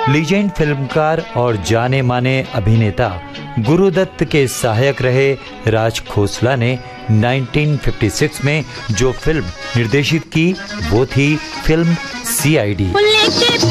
Legend फिल्मकार और जाने माने अभिनेता गुरुदत्त के सहायक रहे राज खोसला ने 1956 में जो फिल्म निर्देशित की वो थी फिल्म CID।